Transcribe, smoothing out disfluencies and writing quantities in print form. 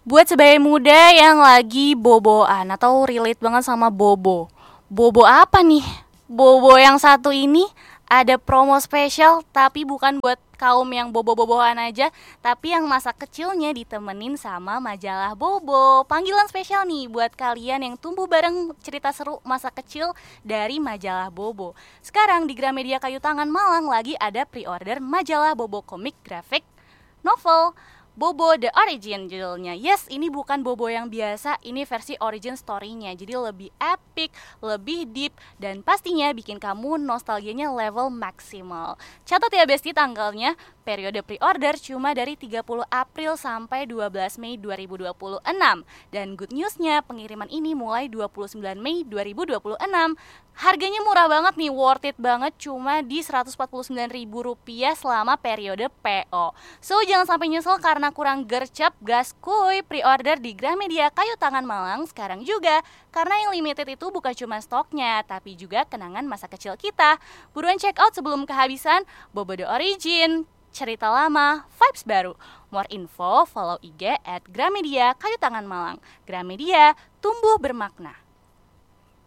Buat sebagai muda yang lagi boboan atau relate banget sama bobo. Bobo apa nih? Bobo yang satu ini ada promo spesial tapi bukan buat kaum yang bobo-boboan aja, tapi yang masa kecilnya ditemenin sama majalah Bobo. Panggilan spesial nih buat kalian yang tumbuh bareng cerita seru masa kecil dari majalah Bobo. Sekarang di Gramedia Kayu Tangan Malang lagi ada pre-order majalah Bobo komik grafik novel Bobo The Origin judulnya. Yes, ini bukan Bobo yang biasa, ini versi origin story-nya. Jadi lebih epic, lebih deep, dan pastinya bikin kamu nostalgianya level maksimal. Catat ya Besti tanggalnya, periode pre-order cuma dari 30 April sampai 12 Mei 2026. Dan good news-nya, pengiriman ini mulai 29 Mei 2026. Harganya murah banget nih, worth it banget, cuma di Rp149.000 selama periode PO. So, jangan sampai nyesel karena kurang gercep, gas kuy, pre-order di Gramedia Kayu Tangan Malang sekarang juga. Karena yang limited itu bukan cuma stoknya, tapi juga kenangan masa kecil kita. Buruan check out sebelum kehabisan. Bobo The Origin, cerita lama, vibes baru. More info, follow IG @Gramedia Kayu Tangan Malang. Gramedia, tumbuh bermakna.